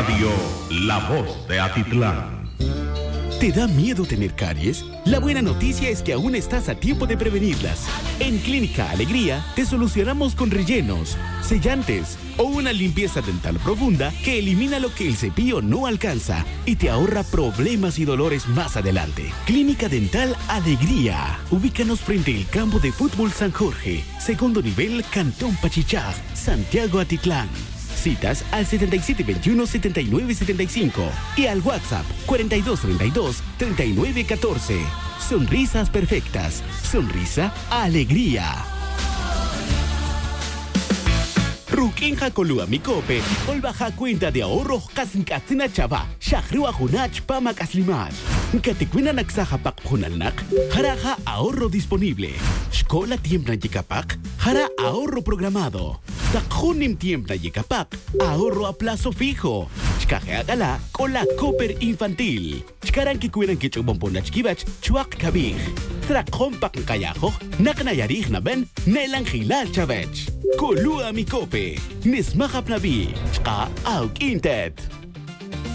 Radio La Voz de Atitlán. ¿Te da miedo tener caries? La buena noticia es que aún estás a tiempo de prevenirlas. En Clínica Alegría te solucionamos con rellenos, sellantes o una limpieza dental profunda que elimina lo que el cepillo no alcanza y te ahorra problemas y dolores más adelante. Clínica Dental Alegría. Ubícanos frente al campo de fútbol San Jorge, segundo nivel, Cantón Pachichá, Santiago Atitlán. Citas al 7721-7975 y al WhatsApp 4232-3914. Sonrisas perfectas. Sonrisa Alegría. Ruquinja Colua Micope, Olbaja cuenta de ahorro Kasinkatsina Chava, Shahrua Hunach Pama Kaslimat. Katequina Naxaja Pak Hunalnak, Jaraja ahorro disponible. Escola Tiembla Yikapak, Jara ahorro programado. Takhunim Tiembla Yikapak, ahorro a plazo fijo. Chkaje Agala, Cola Cooper Infantil. Chkaran Kikuiran Kichobomponach Kibach, Chuak Kabij. Trakon Pak Kayajo, Naknayarij Naben, Nelan Hilal Chavech. Colua Micope, Nismahap Nabi, Chka Auk Intet.